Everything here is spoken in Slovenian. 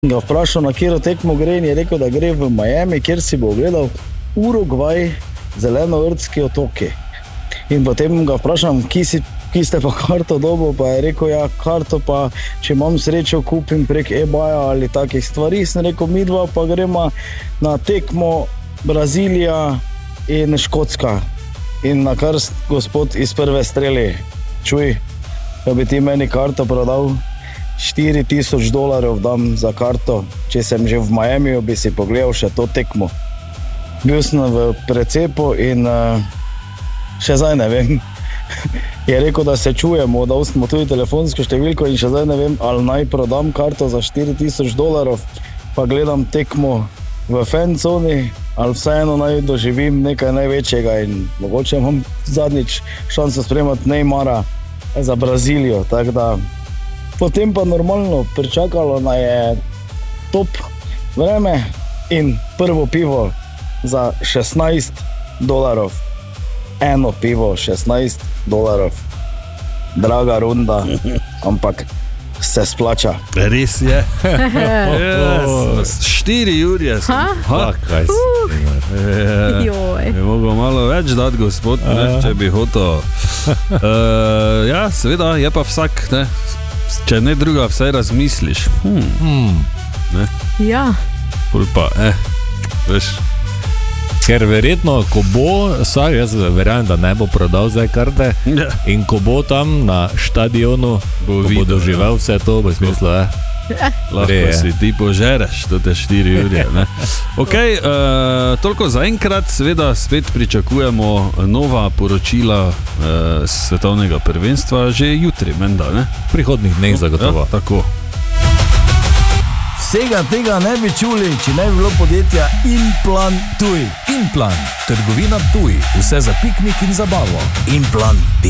Ga vprašal, na katero tekmo gre in je rekel, da gre v Miami, kjer si bo ogledal Urugvaj, zelenovrtski otoki. In potem ga vprašam, ki ste pa karto dobil, pa je rekel, ja, karto pa, če imam srečo, kupim prek eBaya ali takih stvari. Sem rekel, midva pa gremo na tekmo Brazilija in Škotska. In na kar gospod iz prve streli, čuj, da bi ti meni karto prodal, $4,000 dam za karto, če sem že v Miamiju, bi si pogledal še to tekmo. Bil sem v precepu in še zdaj ne vem. Je rekel, da se čujemo, dal smo tudi telefonsko številko in še zdaj ne vem, ali naj prodam karto za $4,000, pa gledam tekmo v fanconi, ali vseeno naj doživim nekaj največjega in mogoče imam zadnjič šanso spremati Neymara za Brazilijo, tako da potem pa normalno pričakalo na je top vreme in prvo pivo za $16. Eno pivo, $16. Draga runda, ampak se splača. Res je. 4 ure sem. Kaj si? Bi mogel malo več dati, gospod, ne, če bi hotel. Ja, seveda, je pa vsak, ne, če ne druga, vsaj razmisliš. Ne? Ja. Pol pa, veš. Ker verjetno, ko bo, jaz verjamem, da ne bo prodal zdaj karte, in ko bo tam na štadionu, bo doživel vse to, v smislu, lahko si ti požereš, to te 4 ure, ne. Ok, toliko za enkrat, seveda spet pričakujemo nova poročila svetovnega prvenstva, že jutri, menda, ne. V prihodnih dneh zagotovo. Ja, tako. Vsega tega ne bi čuli, če ne bi bilo podjetja Implan Tuj. Implan, trgovina Tuj, vse za piknik in zabavo. Implan.si